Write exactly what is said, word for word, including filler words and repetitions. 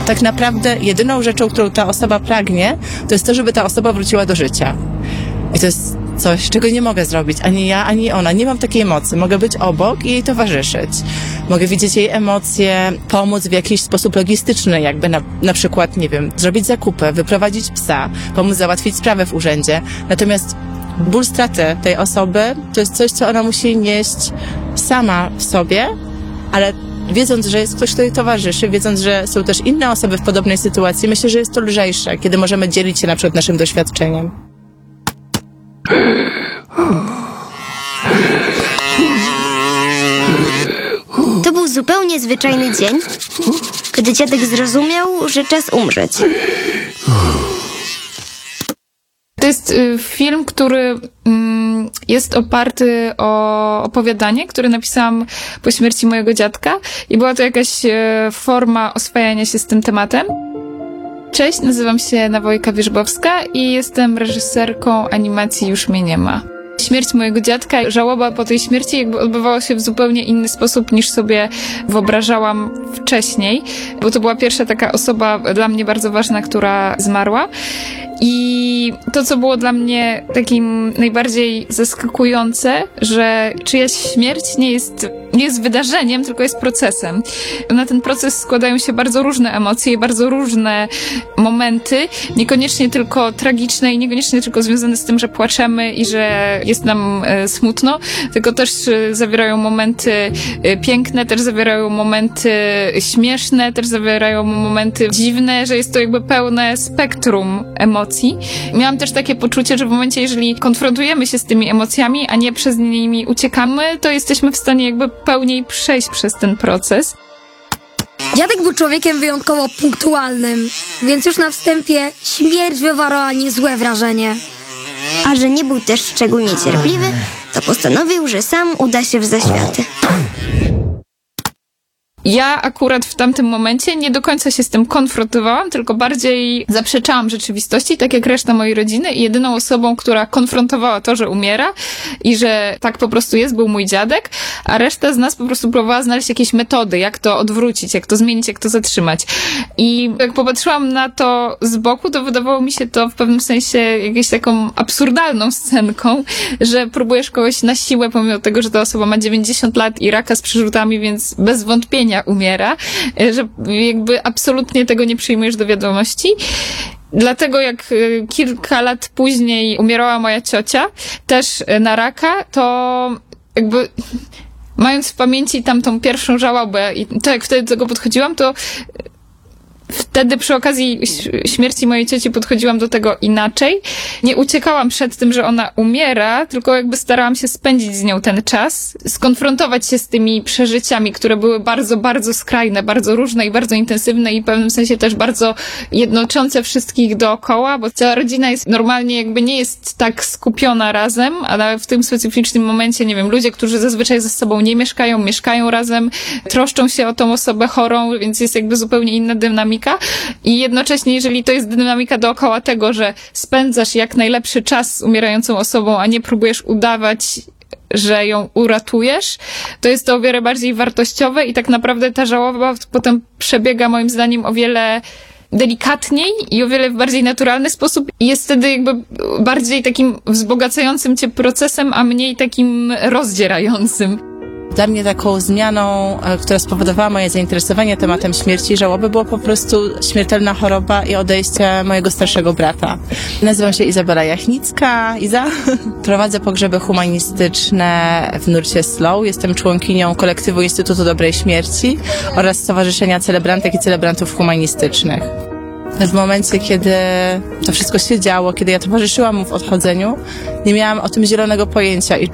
Tak naprawdę jedyną rzeczą, którą ta osoba pragnie, to jest to, żeby ta osoba wróciła do życia. I to jest coś, czego nie mogę zrobić. Ani ja, ani ona. Nie mam takiej mocy. Mogę być obok i jej towarzyszyć. Mogę widzieć jej emocje, pomóc w jakiś sposób logistyczny, jakby na, na przykład, nie wiem, zrobić zakupy, wyprowadzić psa, pomóc załatwić sprawę w urzędzie. Natomiast ból straty tej osoby to jest coś, co ona musi nieść sama w sobie, ale wiedząc, że jest ktoś, kto jej towarzyszy, wiedząc, że są też inne osoby w podobnej sytuacji, myślę, że jest to lżejsze, kiedy możemy dzielić się na przykład naszym doświadczeniem. To był zupełnie zwyczajny dzień, kiedy dziadek zrozumiał, że czas umrzeć. To jest y, film, który y, jest oparty o opowiadanie, które napisałam po śmierci mojego dziadka i była to jakaś y, forma oswajania się z tym tematem. Cześć, nazywam się Nawojka Wierzbowska i jestem reżyserką animacji Już mnie nie ma. Śmierć mojego dziadka, żałoba po tej śmierci jakby odbywała się w zupełnie inny sposób niż sobie wyobrażałam wcześniej, bo to była pierwsza taka osoba dla mnie bardzo ważna, która zmarła. I to, co było dla mnie takim najbardziej zaskakujące, że czyjaś śmierć nie jest, nie jest wydarzeniem, tylko jest procesem. Na ten proces składają się bardzo różne emocje i bardzo różne momenty, niekoniecznie tylko tragiczne i niekoniecznie tylko związane z tym, że płaczemy i że jest nam e, smutno, tylko też e, zawierają momenty e, piękne, też zawierają momenty śmieszne, też zawierają momenty dziwne, że jest to jakby pełne spektrum emocji. Miałam też takie poczucie, że w momencie, jeżeli konfrontujemy się z tymi emocjami, a nie przez nimi uciekamy, to jesteśmy w stanie jakby pełniej przejść przez ten proces. Dziadek był człowiekiem wyjątkowo punktualnym, więc już na wstępie śmierć wywarła niezłe wrażenie. A że nie był też szczególnie cierpliwy, to postanowił, że sam uda się w zaświaty. Ja akurat w tamtym momencie nie do końca się z tym konfrontowałam, tylko bardziej zaprzeczałam rzeczywistości, tak jak reszta mojej rodziny i jedyną osobą, która konfrontowała to, że umiera i że tak po prostu jest, był mój dziadek, a reszta z nas po prostu próbowała znaleźć jakieś metody, jak to odwrócić, jak to zmienić, jak to zatrzymać. I jak popatrzyłam na to z boku, to wydawało mi się to w pewnym sensie jakąś taką absurdalną scenką, że próbujesz kogoś na siłę, pomimo tego, że ta osoba ma dziewięćdziesiąt lat i raka z przerzutami, więc bez wątpienia umiera, że jakby absolutnie tego nie przyjmujesz do wiadomości. Dlatego jak kilka lat później umierała moja ciocia, też na raka, to jakby mając w pamięci tamtą pierwszą żałobę i to jak wtedy do tego podchodziłam, to wtedy przy okazji śmierci mojej cioci podchodziłam do tego inaczej. Nie uciekałam przed tym, że ona umiera, tylko jakby starałam się spędzić z nią ten czas, skonfrontować się z tymi przeżyciami, które były bardzo, bardzo skrajne, bardzo różne i bardzo intensywne i w pewnym sensie też bardzo jednoczące wszystkich dookoła, bo cała rodzina jest normalnie jakby nie jest tak skupiona razem, ale w tym specyficznym momencie, nie wiem, ludzie, którzy zazwyczaj ze sobą nie mieszkają, mieszkają razem, troszczą się o tą osobę chorą, więc jest jakby zupełnie inna dynamika. I jednocześnie, jeżeli to jest dynamika dookoła tego, że spędzasz jak najlepszy czas z umierającą osobą, a nie próbujesz udawać, że ją uratujesz, to jest to o wiele bardziej wartościowe i tak naprawdę ta żałoba potem przebiega moim zdaniem o wiele delikatniej i o wiele w bardziej naturalny sposób i jest wtedy jakby bardziej takim wzbogacającym cię procesem, a mniej takim rozdzierającym. Dla mnie taką zmianą, która spowodowała moje zainteresowanie tematem śmierci i żałoby, było po prostu śmiertelna choroba i odejście mojego starszego brata. Nazywam się Izabela Jachnicka, Iza. Prowadzę pogrzeby humanistyczne w nurcie Slow. Jestem członkinią kolektywu Instytutu Dobrej Śmierci oraz Stowarzyszenia Celebrantek i Celebrantów Humanistycznych. W momencie, kiedy to wszystko się działo, kiedy ja towarzyszyłam mu w odchodzeniu, nie miałam o tym zielonego pojęcia i